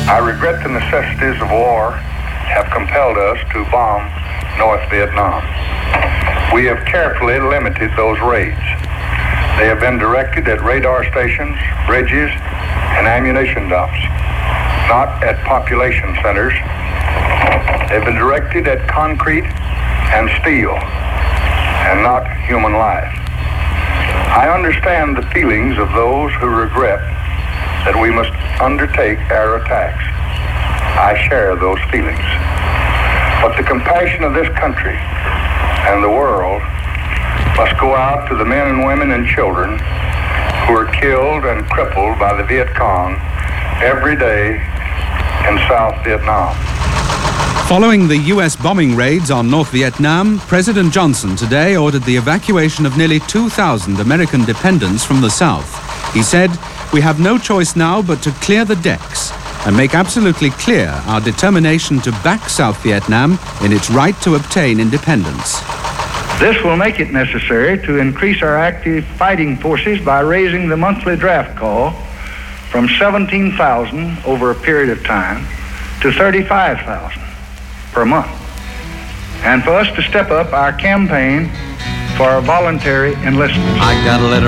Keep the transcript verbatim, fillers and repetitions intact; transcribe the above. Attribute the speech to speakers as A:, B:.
A: I regret the necessities of war have compelled us to bomb North Vietnam. We have carefully limited those raids. They have been directed at radar stations, bridges, and ammunition dumps, not at population centers. They've been directed at concrete and steel, and not human life. I understand the feelings of those who regret that we must undertake air attacks. I share those feelings. But the compassion of this country and the world must go out to the men and women and children who are killed and crippled by the Viet Cong every day in South Vietnam.
B: Following the U S bombing raids on North Vietnam, President Johnson today ordered the evacuation of nearly two thousand American dependents from the South. He said, "We have no choice now but to clear the decks and make absolutely clear our determination to back South Vietnam in its right to obtain independence."
C: This will make it necessary to increase our active fighting forces by raising the monthly draft call from seventeen thousand over a period of time to thirty-five thousand per month, and for us to step up our campaign for voluntary enlistment.
D: I got a letter